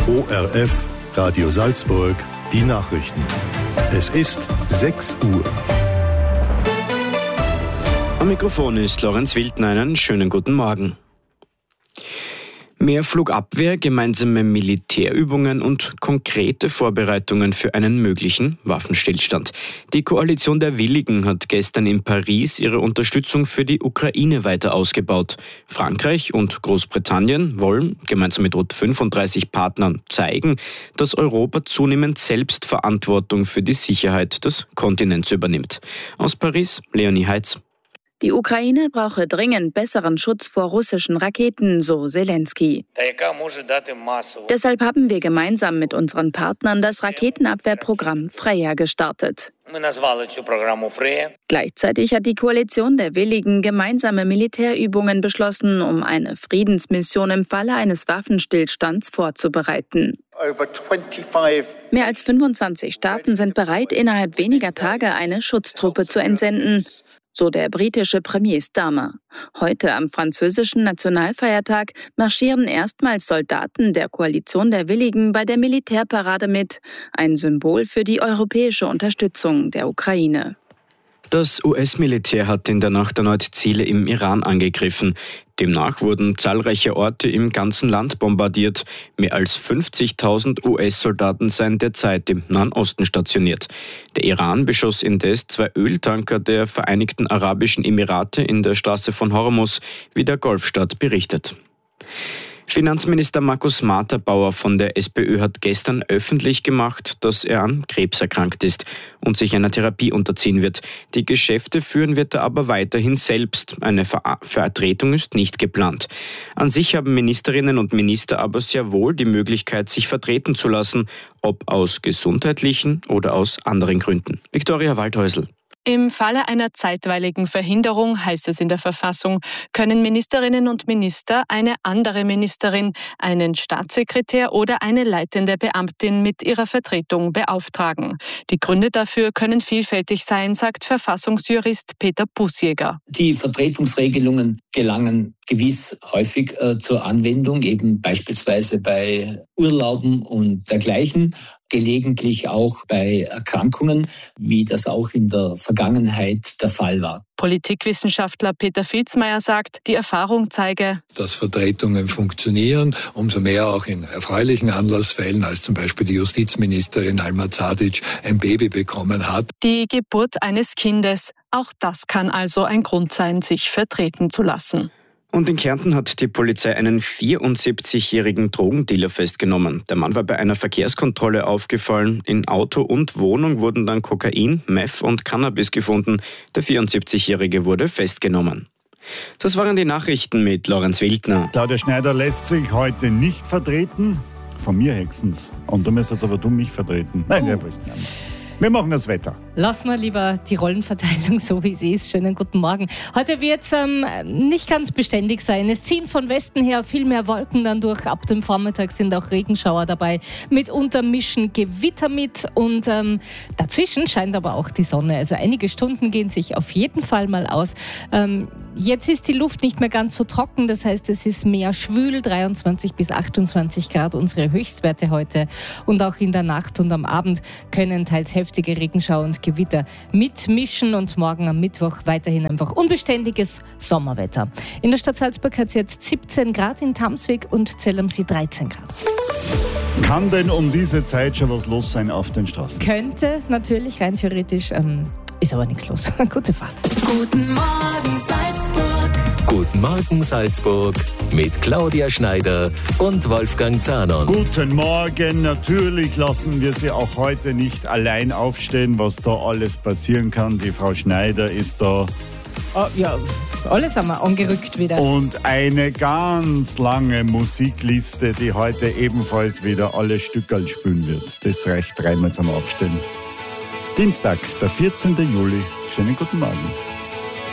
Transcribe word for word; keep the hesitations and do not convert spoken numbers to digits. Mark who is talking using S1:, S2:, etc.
S1: O R F, Radio Salzburg, die Nachrichten. Es ist sechs Uhr.
S2: Am Mikrofon ist Lorenz Wildner. Einen schönen guten Morgen. Mehr Flugabwehr, gemeinsame Militärübungen und konkrete Vorbereitungen für einen möglichen Waffenstillstand. Die Koalition der Willigen hat gestern in Paris ihre Unterstützung für die Ukraine weiter ausgebaut. Frankreich und Großbritannien wollen gemeinsam mit rund fünfunddreißig Partnern zeigen, dass Europa zunehmend selbst Verantwortung für die Sicherheit des Kontinents übernimmt. Aus Paris, Leonie Heitz.
S3: Die Ukraine brauche dringend besseren Schutz vor russischen Raketen, so Zelensky. Deshalb haben wir gemeinsam mit unseren Partnern das Raketenabwehrprogramm Freya gestartet. Gleichzeitig hat die Koalition der Willigen gemeinsame Militärübungen beschlossen, um eine Friedensmission im Falle eines Waffenstillstands vorzubereiten. Mehr als fünfundzwanzig Staaten sind bereit, innerhalb weniger Tage eine Schutztruppe zu entsenden. So der britische Premier Starmer. Heute am französischen Nationalfeiertag marschieren erstmals Soldaten der Koalition der Willigen bei der Militärparade mit, ein Symbol für die europäische Unterstützung der Ukraine.
S2: Das U S-Militär hat in der Nacht erneut Ziele im Iran angegriffen. Demnach wurden zahlreiche Orte im ganzen Land bombardiert. Mehr als fünfzigtausend U S-Soldaten seien derzeit im Nahen Osten stationiert. Der Iran beschoss indes zwei Öltanker der Vereinigten Arabischen Emirate in der Straße von Hormuz, wie der Golfstaat berichtet. Finanzminister Markus Materbauer von der SPÖ hat gestern öffentlich gemacht, dass er an Krebs erkrankt ist und sich einer Therapie unterziehen wird. Die Geschäfte führen wird er aber weiterhin selbst. Eine Ver- Vertretung ist nicht geplant. An sich haben Ministerinnen und Minister aber sehr wohl die Möglichkeit, sich vertreten zu lassen, ob aus gesundheitlichen oder aus anderen Gründen. Viktoria Waldhäusl.
S4: Im Falle einer zeitweiligen Verhinderung, heißt es in der Verfassung, können Ministerinnen und Minister eine andere Ministerin, einen Staatssekretär oder eine leitende Beamtin mit ihrer Vertretung beauftragen. Die Gründe dafür können vielfältig sein, sagt Verfassungsjurist Peter Bußjäger.
S5: Die Vertretungsregelungen gelangen gewiss häufig äh, zur Anwendung, eben beispielsweise bei Urlauben und dergleichen, gelegentlich auch bei Erkrankungen, wie das auch in der Vergangenheit der Fall war.
S4: Politikwissenschaftler Peter Filzmeier sagt, die Erfahrung zeige,
S6: dass Vertretungen funktionieren, umso mehr auch in erfreulichen Anlassfällen, als zum Beispiel die Justizministerin Alma Zadic ein Baby bekommen hat.
S4: Die Geburt eines Kindes, auch das kann also ein Grund sein, sich vertreten zu lassen.
S2: Und in Kärnten hat die Polizei einen vierundsiebzigjährigen Drogendealer festgenommen. Der Mann war bei einer Verkehrskontrolle aufgefallen. In Auto und Wohnung wurden dann Kokain, Meth und Cannabis gefunden. Der vierundsiebzigjährige wurde festgenommen. Das waren die Nachrichten mit Lorenz Wildner.
S7: Claudia Schneider lässt sich heute nicht vertreten. Von mir höchstens. Und du müsstest aber du mich vertreten. Nein, der will nicht. Wir machen das Wetter.
S8: Lass mal lieber die Rollenverteilung so, wie sie ist. Schönen guten Morgen. Heute wird es ähm, nicht ganz beständig sein. Es ziehen von Westen her viel mehr Wolken dann durch. Ab dem Vormittag sind auch Regenschauer dabei. Mitunter mischen Gewitter mit und ähm, dazwischen scheint aber auch die Sonne. Also einige Stunden gehen sich auf jeden Fall mal aus. Ähm, jetzt ist die Luft nicht mehr ganz so trocken. Das heißt, es ist mehr schwül. dreiundzwanzig bis achtundzwanzig Grad unsere Höchstwerte heute. Und auch in der Nacht und am Abend können teils heftige Regenschauer und Gewitter mitmischen und morgen am Mittwoch weiterhin einfach unbeständiges Sommerwetter. In der Stadt Salzburg hat es jetzt siebzehn Grad, in Tamsweg und Zell am See dreizehn Grad.
S7: Kann denn um diese Zeit schon was los sein auf den Straßen?
S8: Könnte natürlich, rein theoretisch, ähm, ist aber nichts los. Gute Fahrt.
S9: Guten Morgen Salzburg.
S10: Guten Morgen Salzburg mit Claudia Schneider und Wolfgang Zahnon.
S7: Guten Morgen, natürlich lassen wir Sie auch heute nicht allein aufstehen, was da alles passieren kann. Die Frau Schneider ist da.
S8: Oh, ja, alles haben wir angerückt wieder.
S7: Und eine ganz lange Musikliste, die heute ebenfalls wieder alle Stückerl spielen wird. Das reicht dreimal zum Aufstehen. Dienstag, der vierzehnten Juli. Schönen guten Morgen.